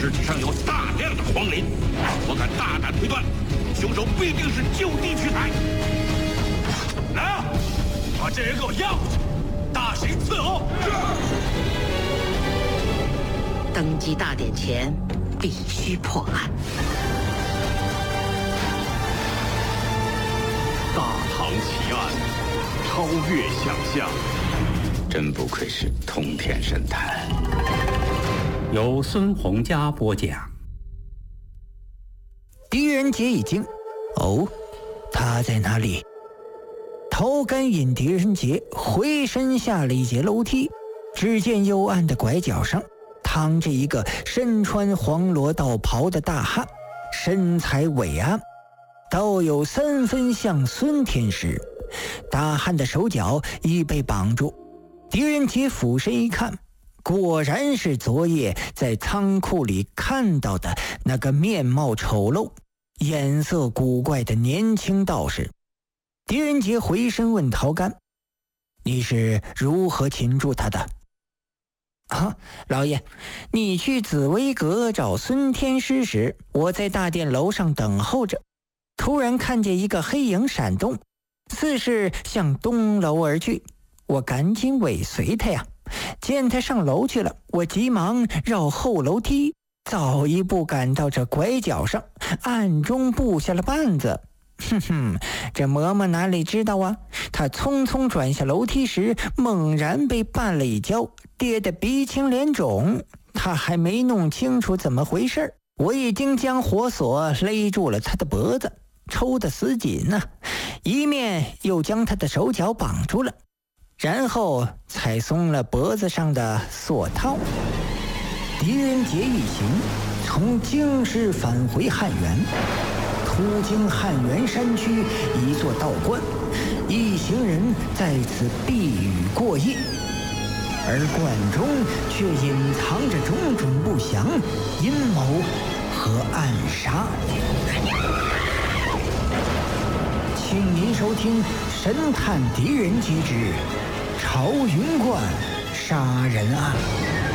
尸体上有大量的黄磷，我敢大胆推断，凶手必定是就地取材。来啊，把这人给我押过去，大刑伺候。 登基大典前，必须破案。 大唐奇案，超越想象。 真不愧是通天神探。 由孙洪佳播讲。 狄仁杰一惊，哦，他在哪里？头干引狄仁杰回身下了一节楼梯，只见幽暗的拐角上躺着一个身穿黄罗道袍的大汉，身材伟岸，倒有3分像孙天师。大汉的手脚已被绑住，狄仁杰俯身一看，果然是昨夜在仓库里看到的那个面貌丑陋、颜色古怪的年轻道士。狄仁杰回身问陶干：“你是如何擒住他的？”“啊，老爷，你去紫薇阁找孙天师时，我在大殿楼上等候着，突然看见一个黑影闪动，似是向东楼而去，我赶紧尾随他呀。见他上楼去了，我急忙绕后楼梯，早一步赶到这拐角上，暗中布下了绊子。哼哼，这嬷嬷哪里知道啊，他匆匆转下楼梯时，猛然被绊了一跤，跌得鼻青脸肿。他还没弄清楚怎么回事，我已经将火索勒住了他的脖子，抽得死紧啊，一面又将他的手脚绑住了，然后才松了脖子上的锁套。狄仁杰一行从京师返回汉源，途经汉源山区一座道观，一行人在此避雨过夜，而观中却隐藏着种种不祥、阴谋和暗杀。请您收听《神探狄仁杰之朝云观杀人案》。